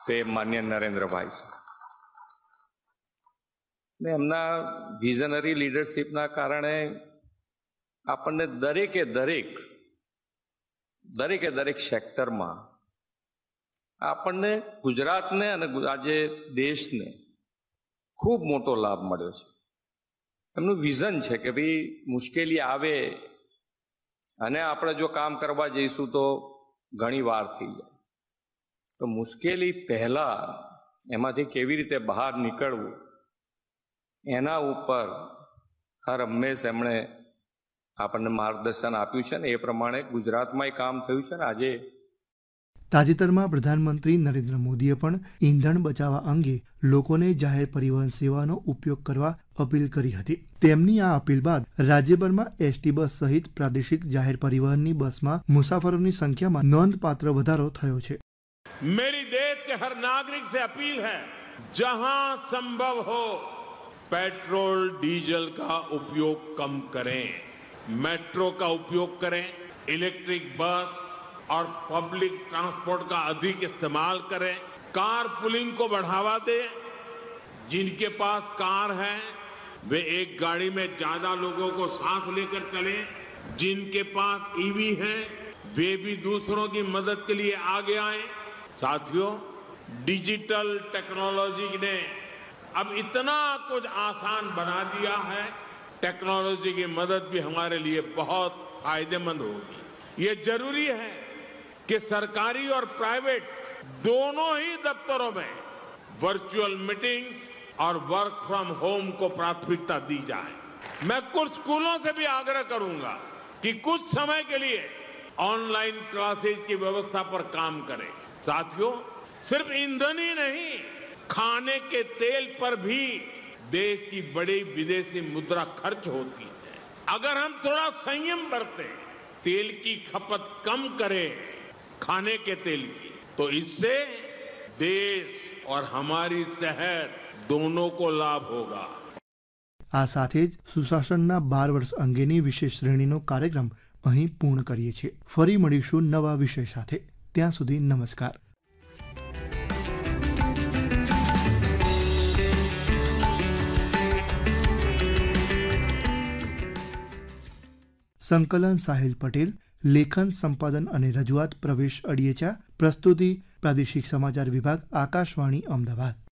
તે માન્ય નરેન્દ્રભાઈ છે. ને એમના વિઝનરી લીડરશીપના કારણે આપણને દરેક સેક્ટરમાં આપણને ગુજરાતને અને આજે દેશને ખૂબ મોટો લાભ મળ્યો છે. એમનું વિઝન છે કે ભાઈ મુશ્કેલી આવે અને આપણે જો કામ કરવા જઈશું તો ઘણી વાર થઈ જાય, તો મુશ્કેલી પહેલા એમાંથી કેવી રીતે બહાર નીકળવું એના ઉપર હર હંમેશ એમણે આપણને માર્ગદર્શન આપ્યું છે ને એ પ્રમાણે ગુજરાતમાં કામ થયું છે ને આજે. તાજેતરમાં પ્રધાનમંત્રી નરેન્દ્ર મોદીએ પણ ઈંધણ બચાવવા અંગે લોકોને જાહેર પરિવહન સેવાનો ઉપયોગ કરવા અપીલ કરી હતી. તેમની આ અપીલ બાદ રાજ્યભરમાં એસટી બસ સહિત પ્રાદેશિક જાહેર પરિવહનની બસમાં મુસાફરોની સંખ્યામાં નોંધપાત્ર વધારો થયો છે. मेरी देश के हर नागरिक से अपील है, जहां संभव हो पेट्रोल डीजल का उपयोग कम करें, मेट्रो का उपयोग करें, इलेक्ट्रिक बस और पब्लिक ट्रांसपोर्ट का अधिक इस्तेमाल करें, कार पुलिंग को बढ़ावा दें. जिनके पास कार है वे एक गाड़ी में ज्यादा लोगों को साथ लेकर चले. जिनके पास ईवी है वे भी दूसरों की मदद के लिए आगे आए. साथियों, डिजिटल टेक्नोलॉजी ने अब इतना कुछ आसान बना दिया है, टेक्नोलॉजी की मदद भी हमारे लिए बहुत फायदेमंद होगी. ये जरूरी है कि सरकारी और प्राइवेट दोनों ही दफ्तरों में वर्चुअल मीटिंग्स और वर्क फ्रॉम होम को प्राथमिकता दी जाए. मैं कुछ स्कूलों से भी आग्रह करूंगा कि कुछ समय के लिए ऑनलाइन क्लासेज की व्यवस्था पर काम करें. साथियों, सिर्फ ईंधन ही नहीं, खाने के तेल पर भी देश की बड़ी विदेशी मुद्रा खर्च होती है. अगर हम थोड़ा संयम बरतें, तेल की खपत कम करें, खाने के तेल की, तो इससे देश और हमारी सेहत दोनों को लाभ होगा. આ સાથે જ સુશાસનના 12 વર્ષ અંગેની વિશેષ શ્રેણીનો કાર્યક્રમ અહીં પૂર્ણ કરીએ છીએ. ફરી મળીશું નવા વિષય સાથે. ત્યાં સુધી નમસ્કાર. સંકલન સાહિલ પટેલ, લેખન, સંપાદન અને રજૂઆત પ્રવેશ અડિયેચા, પ્રસ્તુતિ પ્રાદેશિક સમાચાર વિભાગ, આકાશવાણી અમદાવાદ.